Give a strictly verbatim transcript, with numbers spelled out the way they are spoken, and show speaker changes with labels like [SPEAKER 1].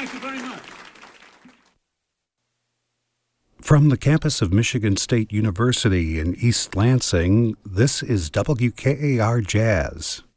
[SPEAKER 1] Thank you very much.
[SPEAKER 2] From the campus of Michigan State University in East Lansing, this is W K A R Jazz.